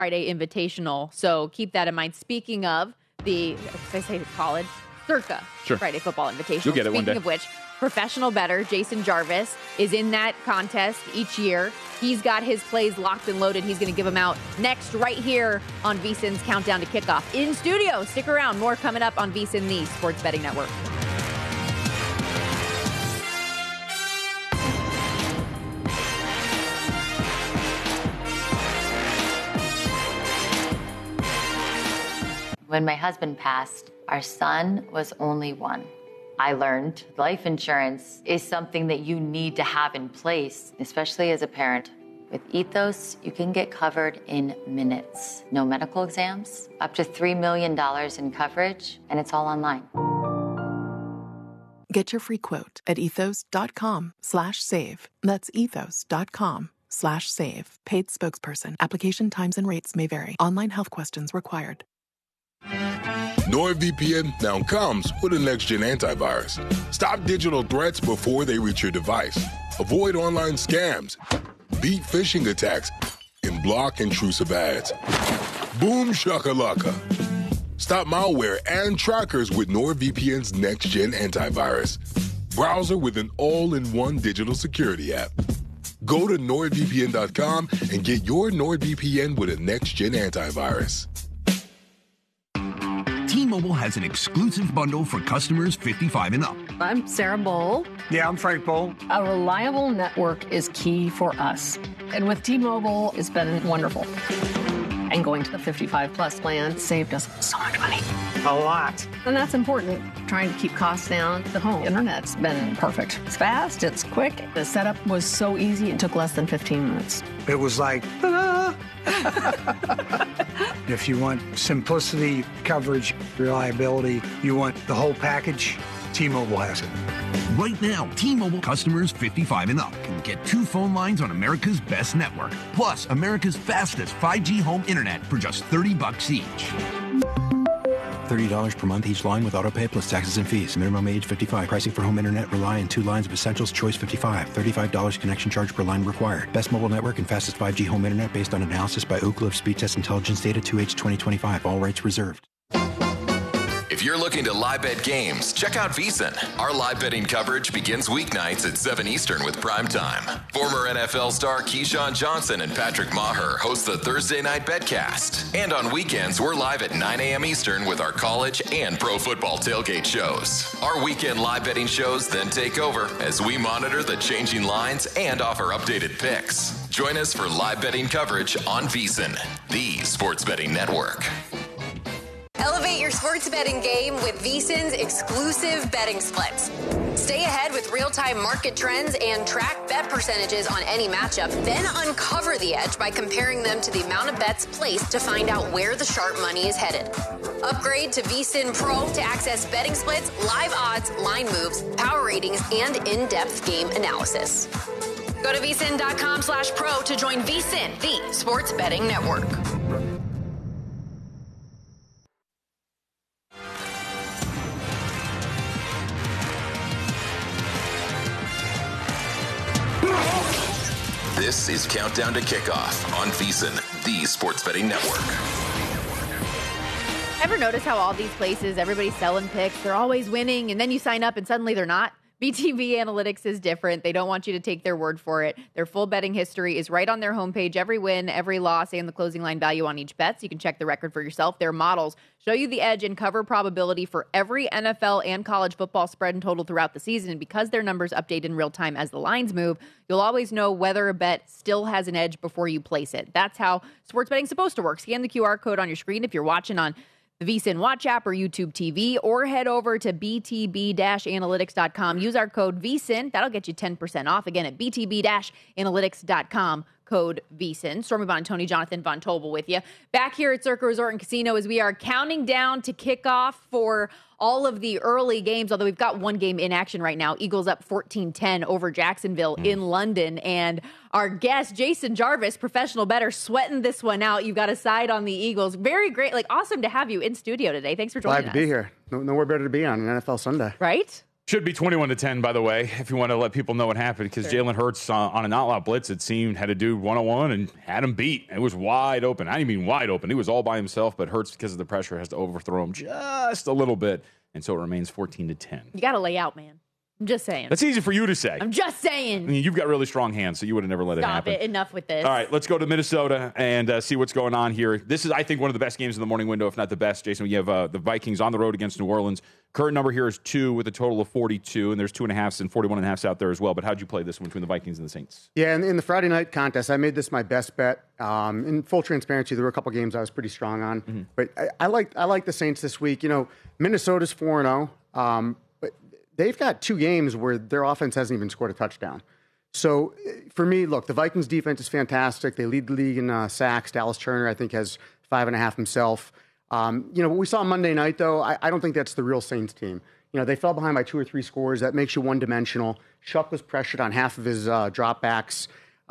Friday Invitational. So keep that in mind. Speaking of the, I say college, Circa Friday Football Invitational. You'll get it one day. Speaking of which, professional bettor Jason Jarvis is in that contest each year. He's got his plays locked and loaded. He's going to give them out next right here on VSiN's Countdown to Kickoff. In studio, stick around. More coming up on VSiN, the Sports Betting Network. When my husband passed, our son was only one. I learned life insurance is something that you need to have in place, especially as a parent. With Ethos, you can get covered in minutes. No medical exams, up to $3 million in coverage, and it's all online. Get your free quote at ethos.com/save. That's ethos.com/save. Paid spokesperson. Application times and rates may vary. Online health questions required. NordVPN now comes with a next-gen antivirus. Stop digital threats before they reach your device. Avoid online scams. Beat phishing attacks. And block intrusive ads. Boom shakalaka. Stop malware and trackers with NordVPN's next-gen antivirus. Browser with an all-in-one digital security app. Go to NordVPN.com and get your NordVPN with a next-gen antivirus. T-Mobile has an exclusive bundle for customers 55 and up. I'm Sarah Bowl. Yeah, I'm Frank Bowl. A reliable network is key for us. And with T-Mobile, it's been wonderful. And going to the 55-plus plan saved us so much money. A lot. And that's important. Trying to keep costs down. The home internet's been perfect. It's fast, it's quick. The setup was so easy, it took less than 15 minutes. It was like, ta-da! If you want simplicity, coverage, reliability, you want the whole package, T-Mobile has it. Right now, T-Mobile customers 55 and up can get 2 phone lines on America's best network, plus America's fastest 5G home internet for just $30 each. $30 per month each line with autopay plus taxes and fees. Minimum age 55. Pricing for home internet rely on 2 lines of essentials. Choice 55. $35 connection charge per line required. Best mobile network and fastest 5G home internet based on analysis by Ookla of Speed Test Intelligence data 2H 2025. All rights reserved. If you're looking to live bet games, check out VSiN. Our live betting coverage begins weeknights at 7 Eastern with Prime Time. Former NFL star Keyshawn Johnson and Patrick Maher host the Thursday Night Betcast. And on weekends, we're live at 9 a.m. Eastern with our college and pro football tailgate shows. Our weekend live betting shows then take over as we monitor the changing lines and offer updated picks. Join us for live betting coverage on VSiN, the Sports Betting Network. Elevate your sports betting game with VSiN's exclusive betting splits. Stay ahead with real-time market trends and track bet percentages on any matchup. Then uncover the edge by comparing them to the amount of bets placed to find out where the sharp money is headed. Upgrade to VSiN Pro to access betting splits, live odds, line moves, power ratings, and in-depth game analysis. Go to VSiN.com/pro to join VSiN, the Sports Betting Network. This is Countdown to Kickoff on VSiN, the Sports Betting Network. Ever notice how all these places, everybody's selling picks, they're always winning, and then you sign up and suddenly they're not? BTB Analytics is different. They don't want you to take their word for it. Their full betting history is right on their homepage. Every win, every loss, and the closing line value on each bet, so you can check the record for yourself. Their models show you the edge and cover probability for every NFL and college football spread and total throughout the season. And because their numbers update in real time as the lines move, you'll always know whether a bet still has an edge before you place it. That's how sports betting is supposed to work. Scan the QR code on your screen if you're watching on the VSiN Watch app or YouTube TV, or head over to btb-analytics.com. Use our code VSiN. That'll get you 10% off. Again, at btb-analytics.com, code VSiN. Stormy Bond and Tony Jonathan Von Tobel with you. Back here at Circa Resort and Casino as we are counting down to kick off for all of the early games, although we've got one game in action right now. Eagles up 14-10 over Jacksonville in London. And our guest, Jason Jarvis, professional bettor, sweating this one out. You've got a side on the Eagles. Very great. Awesome to have you in studio today. Thanks for joining us. Glad to be here. Nowhere better to be on an NFL Sunday. Right? Should be 21-10, by the way, if you want to let people know what happened, because Jalen Hurts on an out-loud blitz, it seemed, had a dude one-on-one and had him beat. It was wide open. I didn't mean wide open. He was all by himself, but Hurts, because of the pressure, has to overthrow him just a little bit, and so it remains 14-10. You got to lay out, man. I'm just saying. That's easy for you to say. I'm just saying. I mean, you've got really strong hands, so you would have never let it happen. Stop it. Enough with this. All right, let's go to Minnesota and see what's going on here. This is, I think, one of the best games in the morning window, if not the best. Jason, we have the Vikings on the road against New Orleans. Current number here is 2 with a total of 42, and there's 2.5s and 41.5s out there as well. But how'd you play this one between the Vikings and the Saints? Yeah, in the Friday night contest, I made this my best bet. In full transparency, there were a couple games I was pretty strong on. Mm-hmm. But I like the Saints this week. You know, Minnesota's 4-0. But they've got 2 games where their offense hasn't even scored a touchdown. So for me, look, the Vikings defense is fantastic. They lead the league in sacks. Dallas Turner, I think, has 5.5 himself. What we saw Monday night, though, I don't think that's the real Saints team. You know, they fell behind by 2 or 3 scores. That makes you one-dimensional. Shuck was pressured on half of his dropbacks.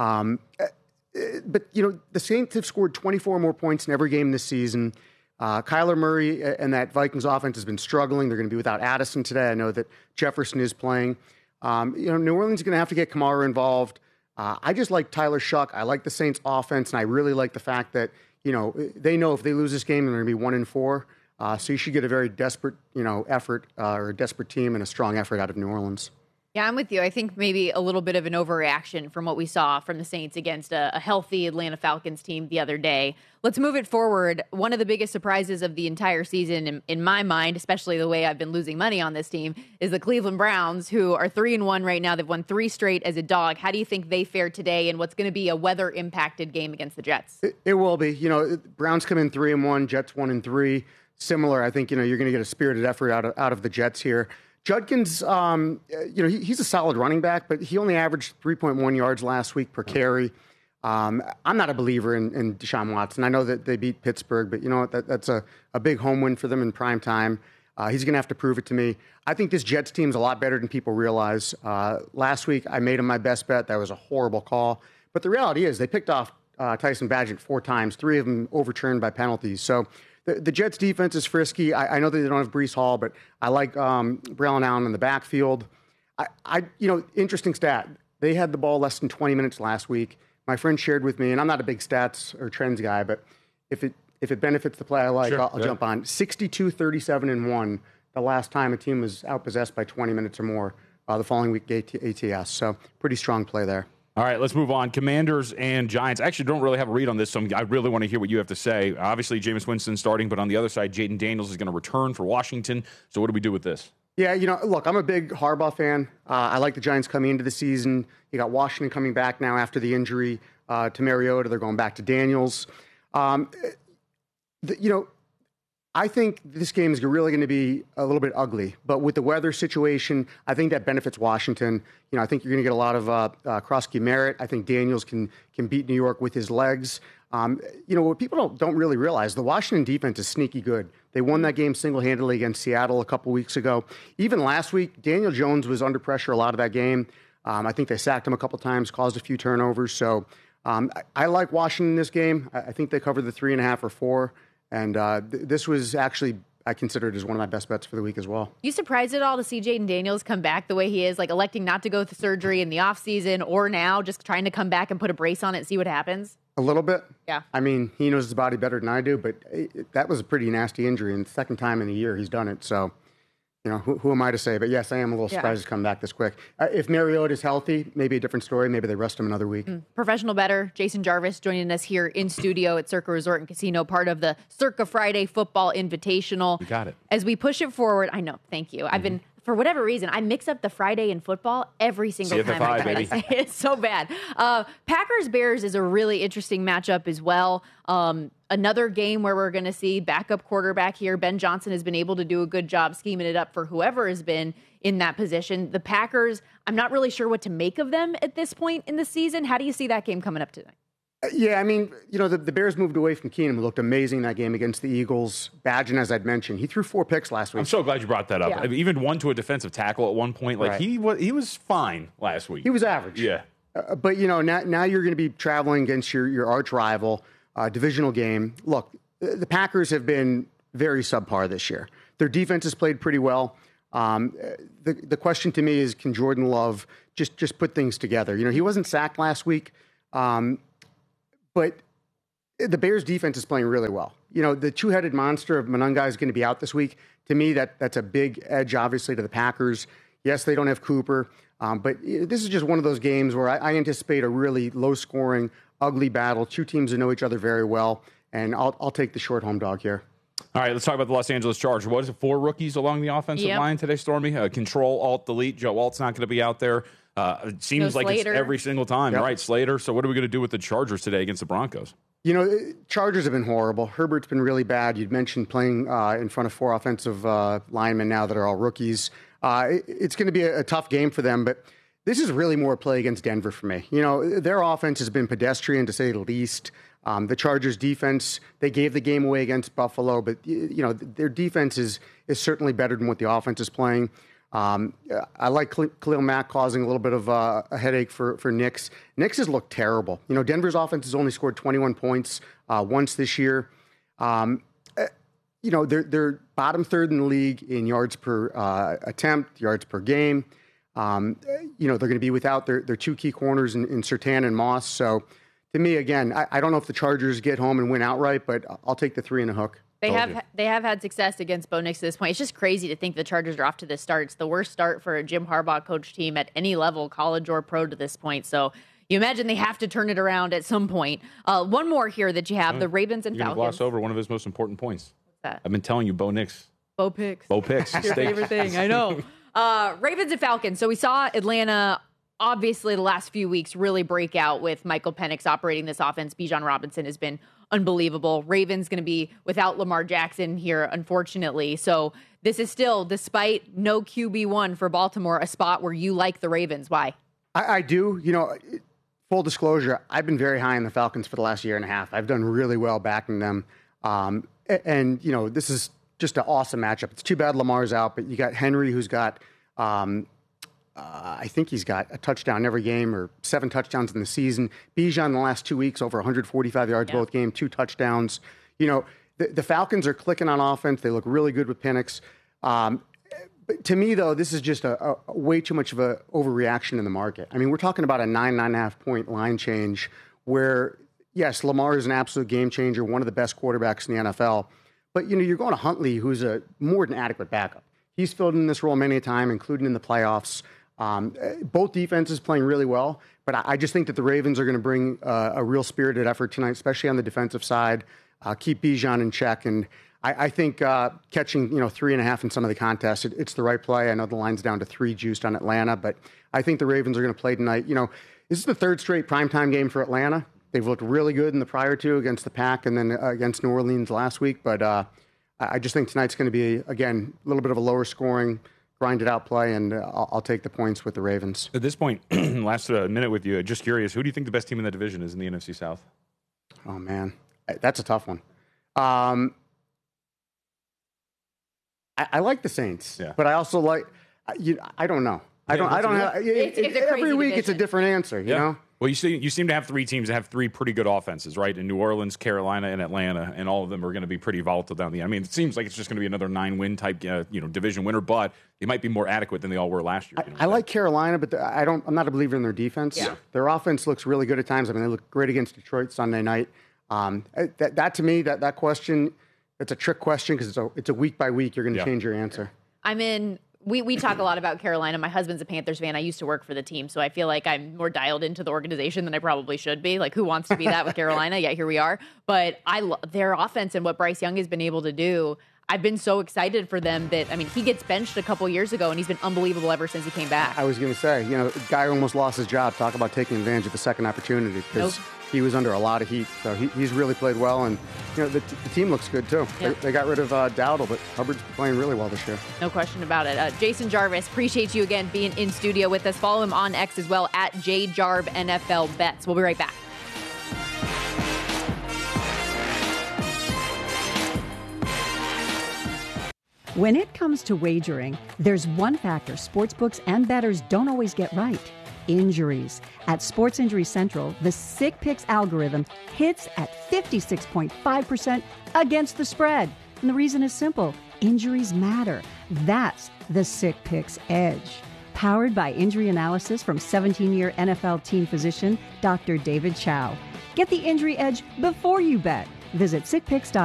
But, you know, the Saints have scored 24 more points in every game this season. Kyler Murray and that Vikings offense has been struggling. They're going to be without Addison today. I know that Jefferson is playing. New Orleans is going to have to get Kamara involved. I just like Tyler Shuck. I like the Saints offense, and I really like the fact that, you know, they know if they lose this game, they're going to be 1-4. So you should get a very desperate, effort or a desperate team and a strong effort out of New Orleans. Yeah, I'm with you. I think maybe a little bit of an overreaction from what we saw from the Saints against a healthy Atlanta Falcons team the other day. Let's move it forward. One of the biggest surprises of the entire season, in my mind, especially the way I've been losing money on this team, is the Cleveland Browns, who are 3-1 right now. They've won 3 straight as a dog. How do you think they fared today in what's going to be a weather-impacted game against the Jets? It will be. Browns come in 3-1, Jets 1-3. Similar, I think, you're going to get a spirited effort out of the Jets here. Judkins, he's a solid running back, but he only averaged 3.1 yards last week per carry. I'm not a believer in Deshaun Watson. I know that they beat Pittsburgh, but you know what? That's a big home win for them in prime time. He's going to have to prove it to me. I think this Jets team is a lot better than people realize. Last week, I made him my best bet. That was a horrible call. But the reality is they picked off Tyson Bagent 4 times, 3 of them overturned by penalties. So the Jets defense is frisky. I know that they don't have Breece Hall, but I like Braylon Allen in the backfield. Interesting stat. They had the ball less than 20 minutes last week. My friend shared with me, and I'm not a big stats or trends guy, but if it benefits the play I like, sure, I'll jump on. 62, 37, and 1 the last time a team was outpossessed by 20 minutes or more. The following week, ATS. So pretty strong play there. All right, let's move on. Commanders and Giants. I actually don't really have a read on this, so I really want to hear what you have to say. Obviously, Jameis Winston starting, but on the other side, Jaden Daniels is going to return for Washington. So what do we do with this? Yeah, look, I'm a big Harbaugh fan. I like the Giants coming into the season. You got Washington coming back now after the injury to Mariota. They're going back to Daniels. I think this game is really going to be a little bit ugly, but with the weather situation, I think that benefits Washington. I think you're going to get a lot of Krosky merit. I think Daniels can beat New York with his legs. What people don't really realize, the Washington defense is sneaky good. They won that game single-handedly against Seattle a couple weeks ago. Even last week, Daniel Jones was under pressure a lot of that game. I think they sacked him a couple times, caused a few turnovers. So I like Washington in this game. I think they covered the 3.5 or 4. And this was actually, I consider it as one of my best bets for the week as well. You surprised at all to see Jaden Daniels come back the way he is, like electing not to go through surgery in the offseason or now just trying to come back and put a brace on it and see what happens? A little bit. Yeah. I mean, he knows his body better than I do, but that was a pretty nasty injury. And the second time in a year he's done it. So, who am I to say? But yes, I am a little surprised to come back this quick. If Mariota is healthy, maybe a different story. Maybe they rest him another week. Professional bettor Jason Jarvis joining us here in studio at Circa Resort and Casino, part of the Circa Friday Football Invitational. You got it. As we push it forward, I know, thank you. I've been, for whatever reason, I mix up the Friday and football every single time I try to say it. It's so bad. Packers-Bears is a really interesting matchup as well. Another game where we're going to see backup quarterback here. Ben Johnson has been able to do a good job scheming it up for whoever has been in that position. The Packers, I'm not really sure what to make of them at this point in the season. How do you see that game coming up tonight? Yeah, I mean, the Bears moved away from Keenum, who looked amazing in that game against the Eagles. Badgen, as I'd mentioned, he threw 4 picks last week. I'm so glad you brought that up. Yeah. I mean, even one to a defensive tackle at one point. Like, he was fine last week. He was average. Yeah. But, now you're going to be traveling against your arch rival, divisional game. Look, the Packers have been very subpar this year. Their defense has played pretty well. The question to me is, can Jordan Love just put things together? He wasn't sacked last week, but the Bears defense is playing really well. The two-headed monster of Monangai is going to be out this week. To me, that's a big edge, obviously, to the Packers. Yes, they don't have Cooper, but this is just one of those games where I anticipate a really low-scoring, ugly battle. Two teams that know each other very well, and I'll take the short home dog here. All right, let's talk about the Los Angeles Chargers. What is it, 4 rookies along the offensive line today, Stormy? Control, Alt, Delete. Joe Alt's not going to be out there. It seems like it's every single time, right? Slater. So what are we going to do with the Chargers today against the Broncos? Chargers have been horrible. Herbert's been really bad. You'd mentioned playing in front of 4 offensive linemen now that are all rookies. It's going to be a tough game for them, but this is really more a play against Denver for me. Their offense has been pedestrian, to say the least. The Chargers defense, they gave the game away against Buffalo, but their defense is certainly better than what the offense is playing. I like Khalil Mack causing a little bit of a headache for Knicks. Knicks has looked terrible. Denver's offense has only scored 21 points once this year. They're bottom third in the league in yards per attempt, yards per game. They're going to be without their 2 key corners in Surtain and Moss. So to me, again, I don't know if the Chargers get home and win outright, but I'll take the 3 and a hook. They have had success against Bo Nix to this point. It's just crazy to think the Chargers are off to this start. It's the worst start for a Jim Harbaugh coach team at any level, college or pro, to this point. So you imagine they have to turn it around at some point. One more here that you have, the Ravens and Falcons. You're going to gloss over one of his most important points. What's that? I've been telling you, Bo Nix. Bo Picks. Bo Picks. Your favorite thing, I know. Ravens and Falcons. So we saw Atlanta, obviously, the last few weeks really break out with Michael Penix operating this offense. Bijan Robinson has been unbelievable. Ravens going to be without Lamar Jackson here, unfortunately. So this is still, despite no QB1 for Baltimore, a spot where you like the Ravens. Why? I do. Full disclosure, I've been very high on the Falcons for the last year and a half. I've done really well backing them. And this is just an awesome matchup. It's too bad Lamar's out, but you got Henry, who's got I think he's got a touchdown every game, or 7 touchdowns in the season. Bijan in the last 2 weeks, over 145 yards both games, 2 touchdowns. The Falcons are clicking on offense. They look really good with Penix. But to me, though, this is just a way too much of a overreaction in the market. I mean, we're talking about a 9.5 point line change where, yes, Lamar is an absolute game changer, one of the best quarterbacks in the NFL. But, you're going to Huntley, who's a more than adequate backup. He's filled in this role many a time, including in the playoffs. Both defenses playing really well, but I just think that the Ravens are going to bring a real spirited effort tonight, especially on the defensive side. Keep Bijan in check, and I think catching 3.5 in some of the contests, it's the right play. I know the line's down to 3 juiced on Atlanta, but I think the Ravens are going to play tonight. This is the 3rd straight primetime game for Atlanta. They've looked really good in the prior 2 against the Pack and then against New Orleans last week, but I just think tonight's going to be, again, a little bit of a lower scoring, grinded out play, and I'll take the points with the Ravens. At this point, last minute with you, just curious, who do you think the best team in that division is in the NFC South? Oh, man. That's a tough one. I like the Saints, but I also like, I don't know. I don't have, every week it's a different answer, you know? Well, you seem to have 3 teams that have 3 pretty good offenses, right? In New Orleans, Carolina, and Atlanta, and all of them are going to be pretty volatile down the end. I mean, it seems like it's just going to be another 9-win type, division winner, but they might be more adequate than they all were last year. I like Carolina, but I'm not a believer in their defense. Yeah. Their offense looks really good at times. I mean, they look great against Detroit Sunday night. That to me, that question, it's a trick question because it's a week by week. You're going to change your answer. We talk a lot about Carolina. My husband's a Panthers fan. I used to work for the team, so I feel like I'm more dialed into the organization than I probably should be. Like, who wants to be that with Carolina? Yeah, here we are. But their offense and what Bryce Young has been able to do, I've been so excited for them that, he gets benched a couple years ago, and he's been unbelievable ever since he came back. I was going to say, the guy almost lost his job. Talk about taking advantage of the second opportunity because he was under a lot of heat. So he's really played well, and the team looks good too. Yeah. They got rid of Dowdle, but Hubbard's playing really well this year. No question about it. Jason Jarvis, appreciate you again being in studio with us. Follow him on X as well at JJarvNFLBets. We'll be right back. When it comes to wagering, there's one factor sportsbooks and bettors don't always get right: injuries. At Sports Injury Central, the Sick Picks algorithm hits at 56.5% against the spread. And the reason is simple: injuries matter. That's the Sick Picks Edge. Powered by injury analysis from 17-year NFL team physician Dr. David Chow. Get the injury edge before you bet. Visit sickpicks.com.